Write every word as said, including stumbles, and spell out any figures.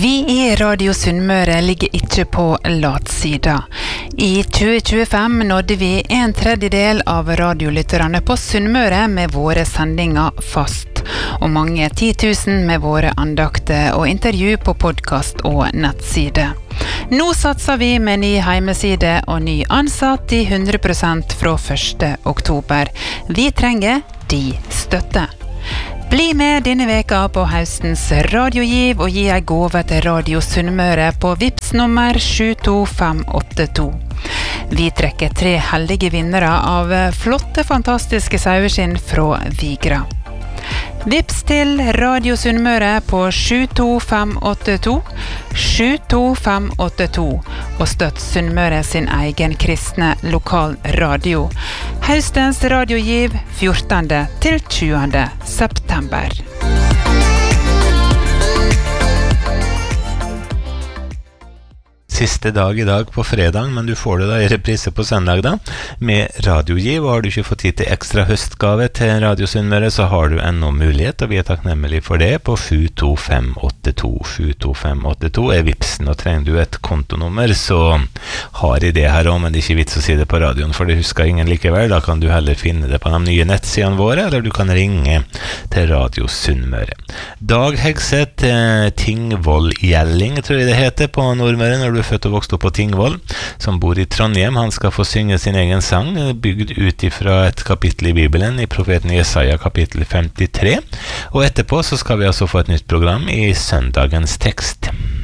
Vi i Radio Sunnmøre ligger ikke på latsida. I tjue tjuefem nådde vi en tredjedel av radiolytterne på Sunnmøre med våre sendinger fast, og mange titusen med våre andakter og intervju på podcast og nettside. Nå satser vi med ny heimeside og ny ansatt i hundre prosent fra første oktober. Vi trenger de støtte. Bli med denne veka på høstens radiogiv og gi en gave til Radio Sunnmøre på Vips nummer sju to fem åtte to. Vi trekker tre heldige vinnere av flotte, fantastiske saueskinn fra Vigra. Vips til Radio Sunnmøre på sju to fem åtte to, sju to fem åtte to, og støtt Sunnmøre sin egen kristne lokal radio. Høstens radiogiv fjortende til tjuende september. Siste dag i dag på fredag, men du får det da i reprise på søndag da, med radiogiv, og har du ikke fått tid til ekstra høstgave til Radio Sunnmøre, så har du ennå mulighet, og vi er takknemmelige for det, på sju to fem åtte to. sju to fem åtte to er vipsen, og trenger du et kontonummer, så har jeg det her også, men det er ikke vits å si det på radioen, for det husker ingen likevel. Da kan du heller finne det på de nye nettsidene våre, eller du kan ringe til Radio Sunnmøre. Dag Hegseth, eh, Tingvoll Gjelling, tror jeg det heter på Nordmøre, når du født og vokst opp på Tingvoll, som bor i Trondheim. Han skal få synge sin egen sang, bygd ut ifra et kapittel i Bibelen, i profeten Jesaja kapittel femtitre. Og etterpå så skal vi altså få et nytt program i søndagens tekst.